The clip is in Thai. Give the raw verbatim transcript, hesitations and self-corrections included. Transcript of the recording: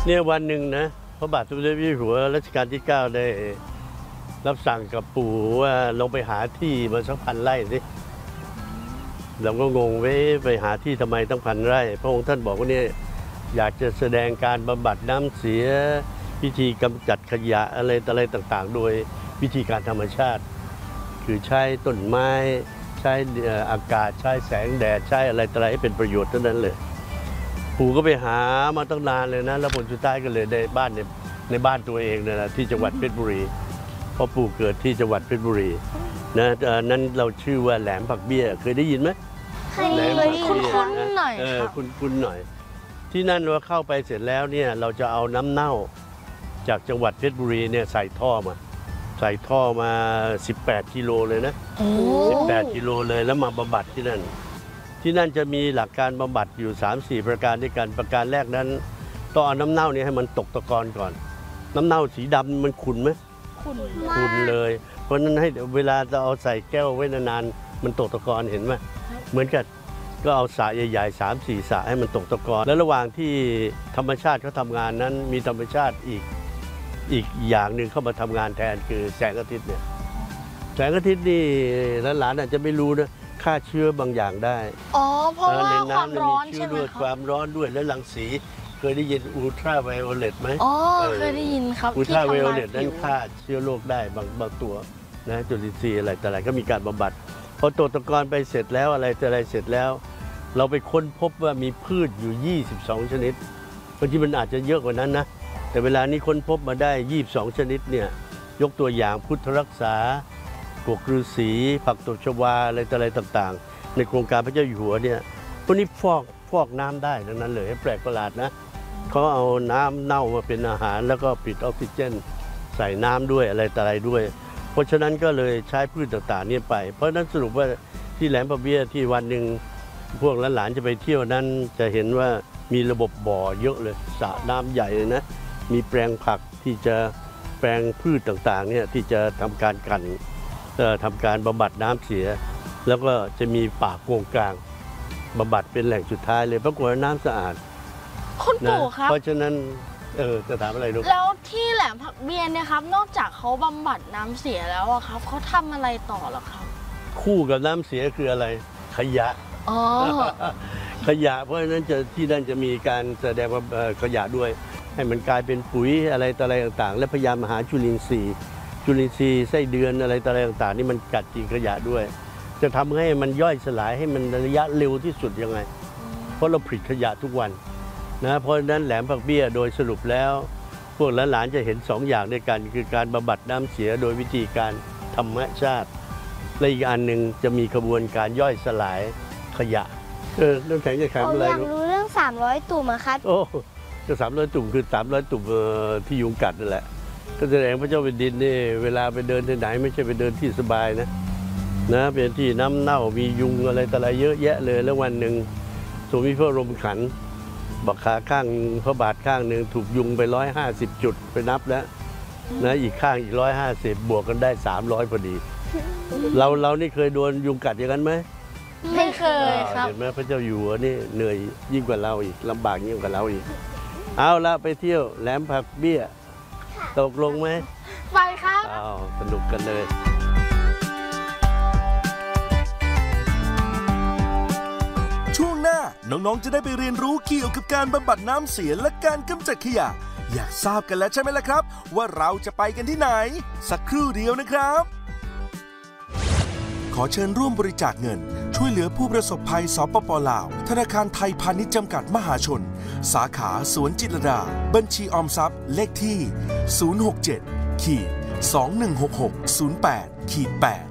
เนี่ยวันหนึ่งนะพระบาทสมเด็จพระเจ้าอยู่หัวรัชกาลที่เก้าได้รับสั่งกับปู่ว่าลงไปหาที่มาสักพันไร่สิเราก็งงไว้ไปหาที่ทำไมต้องพันไร่พระองค์ท่านบอกว่าเนี่ยอยากจะแสดงการบำบัดน้ำเสียวิธีกำจัดขยะอะไรอะไรต่างๆโดยวิธีการธรรมชาติคือใช้ต้นไม้ใช้อากาศใช้แสงแดดใช้อะไรต่ออะไรให้เป็นประโยชน์เท่านั้นเลยปู่ก็ไปหามาตั้งนานเลยนะแล้วผลสุดท้ายก็เลยได้บ้านในในบ้านตัวเองเนี่ยนะที่จังหวัดเพชรบุรีเพราะปู่เกิดที่จังหวัดเพชรบุรีนะนั้นเราชื่อว่าแหลมผักเบี้ยเคยได้ยินไหมเคยได้ยินคุ้นๆหน่อยเออคุ้นๆหน่อยที่นั่นเราเข้าไปเสร็จแล้วเนี่ยเราจะเอาน้ำเน่าจากจังหวัดเพชรบุรีเนี่ยใส่ท่อมาใส่ท่อมาสิบแปดกิโลเลยนะสิบแปดกิโลเลยแล้วมาบำบัดที่นั่นที่นั่นจะมีหลักการบำบัดอยู่ สามสี่ ประการด้วยกันประการแรกนั้นต้องเอาน้ำเน่านี้ให้มันตกตะกอนก่อนน้ำเน่าสีดำมันขุ่นไหมขุ่นขุ่นเลยเพราะนั้นให้เวลาจะเอาใส่แก้วไว้นานๆมันตกตะกอนเห็นไหมเหมือนกับก็เอาสระใหญ่ๆ สามสี่ สระให้มันตกตะกอนแล้วระหว่างที่ธรรมชาติเขาทำงานนั้นมีธรรมชาติอีกอีกอย่างหนึ่งเข้ามาทำงานแทนคือแสงอาทิตย์เนี่ยแสงอาทิตย์นี่หลานๆอาจจะไม่รู้นะฆ่าเชื้อบางอย่างได้อ๋อเพราะว่าความร้อนใช่ไหมครับความร้อนด้วยและรังสีเคยได้ยินอูลตราไวโอเลตไหมอ๋อเคยได้ยินครับอูลตราไวโอเลตนั้นฆ่าเชื้อโรคได้บางบางตัวนะจุลินทรีย์อะไรแต่อะไรก็มีการบำบัดพอตกตะกอนไปเสร็จแล้วอะไรแต่อะไรเสร็จแล้วเราไปค้นพบว่ามีพืชอยู่ยี่สิบสองชนิดบางทีมันอาจจะเยอะกว่านั้นนะแต่เวลานี้ค้นพบมาได้ยี่สิบสองชนิดเนี่ยยกตัวอย่างพุทธรักษากกฤาษีผักตบชวาอะไรต่ออะไรต่างๆในโครงการพระเจ้าอยู่หัวเนี่ยพวกนี้ฟอกฟอกน้ำได้ดังนั้นเลยแปลกประหลาดนะเขาเอาน้ำเน่ามาเป็นอาหารแล้วก็ปิดออกซิเจนใส่น้ำด้วยอะไรต่ออะไรด้วยเพราะฉะนั้นก็เลยใช้พืชต่างๆนี่ไปเพราะนั้นสรุปว่าที่แหลมผักเบี้ยที่วันหนึ่งพวกหลานๆจะไปเที่ยวนั้นจะเห็นว่ามีระบบบ่อเยอะเลยสระน้ำใหญ่เลยนะมีแปลงผักที่จะแปลงพืชต่างๆเนี่ยที่จะทำการกันทำการบำบัดน้ำเสียแล้วก็จะมีป่าโกงกลางบำบัดเป็นแหล่งสุดท้ายเลยปรากฏว่าน้ำสะอาดคุณปู่ครับเพราะฉะนั้นเออจะถามอะไรลูกแล้วที่แหลมผักเบี้ยเนี่ยครับนอกจากเขาบำบัดน้ำเสียแล้วอะครับเขาทำอะไรต่อหรอครับคู่กับน้ำเสียคืออะไรขยะอ๋อขยะเพราะฉะนั้นจะที่นั่นจะมีการแสดงว่าขยะด้วยให้มันกลายเป็นปุ๋ยอะไรต่ออะไรต่างๆและพยายามหาจุลินทรีย์จุลินทรีย์ไส้เดือนอะไรต่ออะไรต่างๆนี่มันกัดกินขยะด้วยจะทำให้มันย่อยสลายให้มันระยะเร็วที่สุดยังไงเพราะเราผลิตขยะทุกวันนะเพราะฉะนั้นแหลมผักเบี้ยโดยสรุปแล้วพวกหลานๆจะเห็นสองอย่างด้วยกันคือการบำบัดน้ำเสียโดยวิธีการธรรมชาติและอีกอันหนึ่งจะมีกระบวนการย่อยสลายขยะเออเรื่องแข็งจะแข็งอะไรอยากรู้เรื่องสามร้อยตุ่มอะครับโอ้ก็สามร้อยตุ่มคือสามร้อยตุ่มที่ยุงกัดนั่นแหละก็แสดงพระเจ้าแผ่นดินนี่เวลาไปเดินที่ไหนไม่ใช่ไปเดินที่สบายนะนะเป็นที่น้ำเน่ามียุงอะไรต่ออะไรเยอะแยะเลยแล้ววันหนึ่งทรงมีพระลมขันบักขาข้างพระบาทข้างหนึ่งถูกยุงไปร้อยห้าสิบจุดไปนับแล้วนะอีกข้างอีกร้อยห้าสิบบวกกันได้สามร้อยพอดีเราเรานี่เคยโดนยุงกัดอย่างนั้นไหมไม่เคยครับเห็นไหมพระเจ้าอยู่หัวนี่เหนื่อยยิ่งกว่าเราอีกลำบากยิ่งกว่าเราอีกเอาละไปเที่ยวแหลมผักเบี้ยตกลงไหมไปครับอ้าวสนุกกันเลยช่วงหน้าน้องๆจะได้ไปเรียนรู้เกี่ยวกับการบำบัดน้ำเสียและการกำจัดขยะอยากทราบกันแล้วใช่ไหมล่ะครับว่าเราจะไปกันที่ไหนสักครู่เดียวนะครับขอเชิญร่วมบริจาคเงินช่วยเหลือผู้ประสบภัยสปป.ลาวธนาคารไทยพาณิชย์จำกัดมหาชนสาขาสวนจิตรลดาบัญชีออมทรัพย์เลขที่ศูนย์ หก เจ็ด สอง หนึ่ง หก หก ศูนย์ แปด แปด